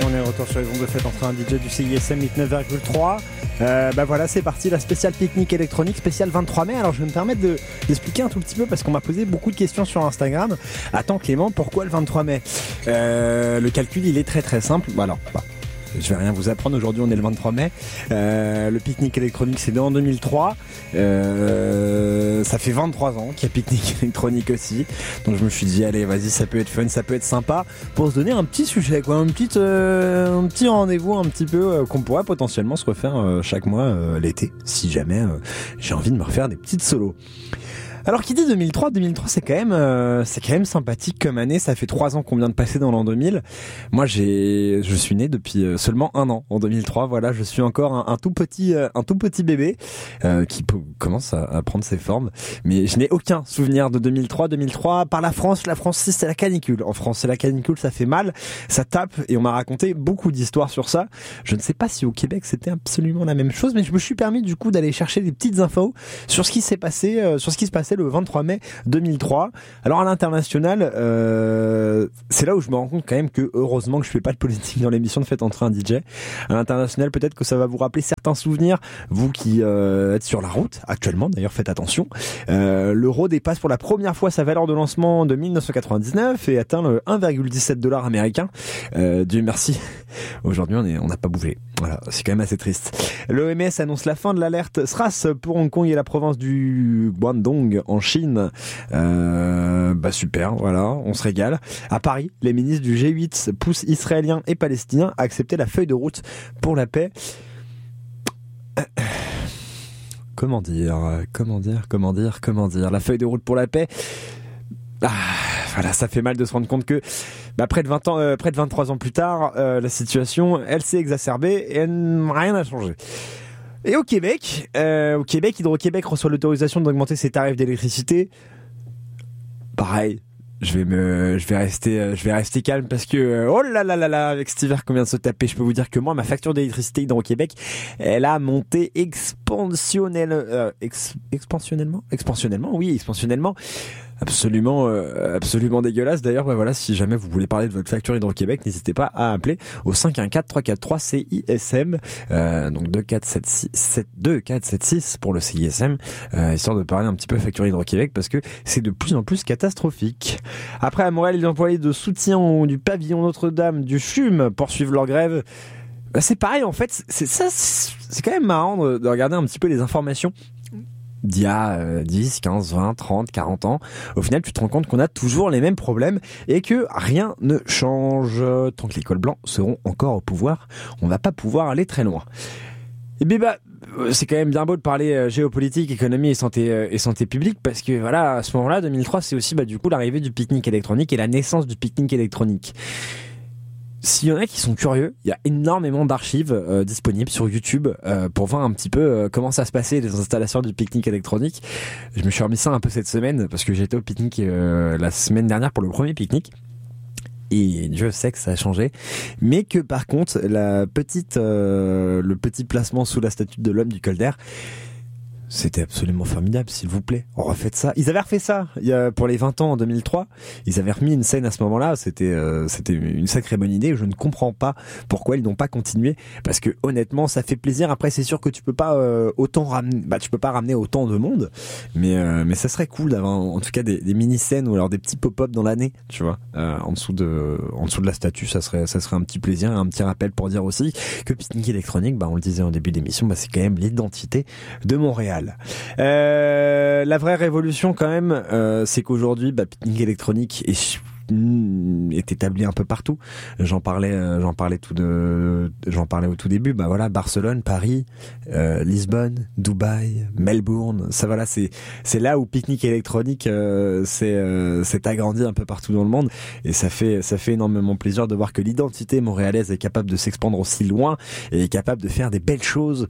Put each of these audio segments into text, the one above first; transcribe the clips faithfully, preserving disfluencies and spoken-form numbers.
on est de retour sur les ondes de fête entre un D J du C I S M quatre-vingt-neuf virgule trois. Euh, bah voilà, c'est parti, la spéciale pique-nique électronique, spéciale vingt-trois mai. Alors je vais me permettre de, d'expliquer un tout petit peu parce qu'on m'a posé beaucoup de questions sur Instagram. Attends Clément, pourquoi le vingt-trois mai? euh, Le calcul il est très très simple. Bah alors, bah, je vais rien vous apprendre, aujourd'hui on est le vingt-trois mai. Euh, le pique-nique électronique c'est né en deux mille trois. Euh, ça fait vingt-trois ans qu'il y a pique-nique électronique aussi. Donc je me suis dit allez vas-y, ça peut être fun, ça peut être sympa pour se donner un petit sujet quoi, un petit, euh, un petit rendez-vous un petit peu euh, qu'on pourrait potentiellement se refaire euh, chaque mois euh, l'été si jamais euh, j'ai envie de me refaire des petites solos. Alors qui dit deux mille trois, deux mille trois c'est quand même euh, c'est quand même sympathique comme année, ça fait trois ans qu'on vient de passer dans l'an deux mille. Moi j'ai je suis né depuis euh, seulement un an en deux mille trois, voilà, je suis encore un, un tout petit euh, un tout petit bébé euh, qui peut, commence à, à prendre ses formes, mais je n'ai aucun souvenir de deux mille trois. deux mille trois par la France, la France c'est la canicule. En France, c'est la canicule, ça fait mal, ça tape et on m'a raconté beaucoup d'histoires sur ça. Je ne sais pas si au Québec c'était absolument la même chose, mais je me suis permis du coup d'aller chercher des petites infos sur ce qui s'est passé euh, sur ce qui se passait le vingt-trois mai deux mille trois. Alors à l'international, euh, c'est là où je me rends compte quand même que heureusement que je fais pas de politique dans l'émission de Fête entre un D J. À l'international, peut-être que ça va vous rappeler certains souvenirs, vous qui euh, êtes sur la route actuellement. D'ailleurs, faites attention. Euh, l'euro dépasse pour la première fois sa valeur de lancement de mille neuf cent quatre-vingt-dix-neuf et atteint le un virgule dix-sept dollars américains. Euh, Dieu merci. Aujourd'hui, on est, on n'a pas bougé. Voilà, c'est quand même assez triste. L'O M S annonce la fin de l'alerte SRAS pour Hong Kong et la province du Guangdong en Chine. Euh, bah super, voilà, on se régale. À Paris, les ministres du G huit poussent Israéliens et Palestiniens à accepter la feuille de route pour la paix. Comment dire, comment dire, comment dire, comment dire, la feuille de route pour la paix. Ah, voilà, ça fait mal de se rendre compte que bah, près de vingt ans, euh, près de vingt-trois ans plus tard, euh, la situation, elle s'est exacerbée et elle, rien n'a changé. Et au Québec, euh, au Québec, Hydro-Québec reçoit l'autorisation d'augmenter ses tarifs d'électricité. Pareil, je vais me, je vais rester, je vais rester calme parce que oh là là là là, avec cet hiver qu'on vient de se taper, je peux vous dire que moi, ma facture d'électricité Hydro-Québec, elle a monté expansionnel, euh, ex, expansionnellement, expansionnellement, oui, expansionnellement. Absolument, euh, absolument dégueulasse. D'ailleurs, bah voilà, si jamais vous voulez parler de votre facture Hydro-Québec, n'hésitez pas à appeler au cinq un quatre trois quatre trois C I S M, euh, donc deux quatre sept six, deux quatre sept six pour le C I S M, euh, histoire de parler un petit peu facture Hydro-Québec parce que c'est de plus en plus catastrophique. Après, à Montréal, les employés de soutien du pavillon Notre-Dame du C H U M poursuivent leur grève. Bah, c'est pareil, en fait, c'est ça, c'est quand même marrant de, de regarder un petit peu les informations d'il y a euh, dix, quinze, vingt, trente, quarante ans. Au final, tu te rends compte qu'on a toujours les mêmes problèmes et que rien ne change. Tant que les cols blancs seront encore au pouvoir, on va pas pouvoir aller très loin. Et bien bah, c'est quand même bien beau de parler euh, géopolitique, économie et santé euh, et santé publique parce que voilà, à ce moment-là, deux mille trois, c'est aussi bah du coup l'arrivée du pique-nique électronique et la naissance du pique-nique électronique. S'il y en a qui sont curieux, il y a énormément d'archives euh, disponibles sur YouTube euh, pour voir un petit peu euh, comment ça se passait les installations du pique-nique électronique. Je me suis remis ça un peu cette semaine parce que j'étais au pique-nique euh, la semaine dernière pour le premier pique-nique. Et Dieu sait que ça a changé, mais que par contre la petite, euh, le petit placement sous la statue de l'homme du Colder, c'était absolument formidable, s'il vous plaît. On refait ça. Ils avaient refait ça il y a, pour les vingt ans en deux mille trois. Ils avaient remis une scène à ce moment-là. C'était, euh, c'était une sacrée bonne idée. Je ne comprends pas pourquoi ils n'ont pas continué. Parce que honnêtement, ça fait plaisir. Après, c'est sûr que tu peux pas euh, autant ramener, bah tu peux pas ramener autant de monde. Mais euh, mais ça serait cool d'avoir en tout cas des, des mini scènes ou alors des petits pop-up dans l'année, tu vois, euh, en dessous de en dessous de la statue. Ça serait ça serait un petit plaisir, un petit rappel pour dire aussi que pique-nique électronique, bah on le disait en début d'émission, bah c'est quand même l'identité de Montréal. Euh, la vraie révolution quand même, euh, c'est qu'aujourd'hui, bah, pique-nique électronique est est établi un peu partout. J'en parlais, euh, j'en parlais tout de, j'en parlais au tout début. Bah voilà, Barcelone, Paris, euh, Lisbonne, Dubaï, Melbourne. Ça voilà, c'est c'est là où pique-nique électronique euh, c'est euh, s'est agrandi un peu partout dans le monde. Et ça fait ça fait énormément plaisir de voir que l'identité montréalaise est capable de s'expandre aussi loin et est capable de faire des belles choses.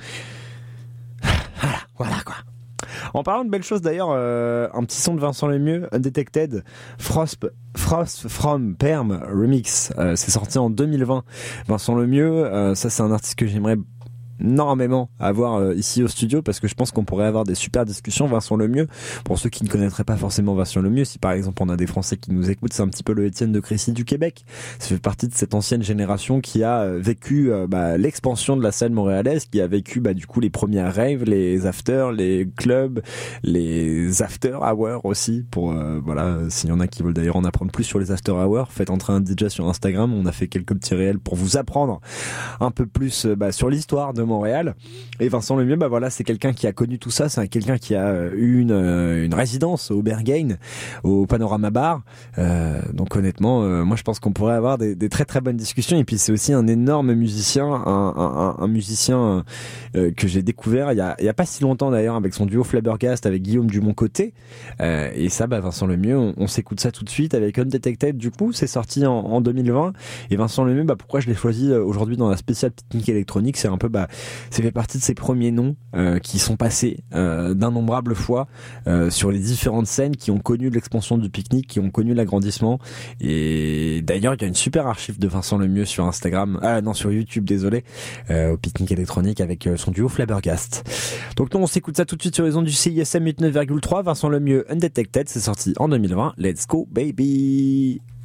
Voilà, voilà quoi. En parlant de belles choses d'ailleurs, euh, un petit son de Vincent Lemieux, Undetected, Frost, Frost from Perm Remix, euh, c'est sorti en deux mille vingt. Vincent Lemieux, euh, ça c'est un artiste que j'aimerais énormément à avoir euh, ici au studio parce que je pense qu'on pourrait avoir des super discussions. Vincent Lemieux, pour ceux qui ne connaîtraient pas forcément Vincent Lemieux, si par exemple on a des Français qui nous écoutent, c'est un petit peu le Étienne de Crécy du Québec. Ça fait partie de cette ancienne génération qui a euh, vécu euh, bah, l'expansion de la scène montréalaise, qui a vécu bah, du coup les premières raves, les afters, les clubs, les after hours aussi. Pour euh, voilà, s'il y en a qui veulent d'ailleurs en apprendre plus sur les after hours, faites entrer un D J sur Instagram. On a fait quelques petits réels pour vous apprendre un peu plus euh, bah, sur l'histoire de Montréal. Et Vincent Lemieux, bah voilà, c'est quelqu'un qui a connu tout ça. C'est quelqu'un qui a eu une euh, une résidence au Berghain, au Panorama Bar. Euh, donc honnêtement, euh, moi je pense qu'on pourrait avoir des, des très très bonnes discussions. Et puis c'est aussi un énorme musicien, un, un, un musicien euh, que j'ai découvert il y a il y a pas si longtemps d'ailleurs avec son duo Flabbergast avec Guillaume Dumont-Côté. Euh, et ça, bah Vincent Lemieux, on, on s'écoute ça tout de suite avec Undetected. Du coup, c'est sorti en, en deux mille vingt. Et Vincent Lemieux, bah pourquoi je l'ai choisi aujourd'hui dans la spéciale technique électronique, c'est un peu bah ça fait partie de ces premiers noms euh, qui sont passés euh, d'innombrables fois euh, sur les différentes scènes qui ont connu l'expansion du pique-nique, qui ont connu l'agrandissement. Et d'ailleurs, il y a une super archive de Vincent Lemieux sur Instagram, ah non sur YouTube, désolé, euh, au pique-nique électronique avec euh, son duo Flabbergast. Donc nous, on s'écoute ça tout de suite sur les ondes du C I S M huit neuf virgule trois. Vincent Lemieux, Undetected, c'est sorti en deux mille vingt. Let's go baby.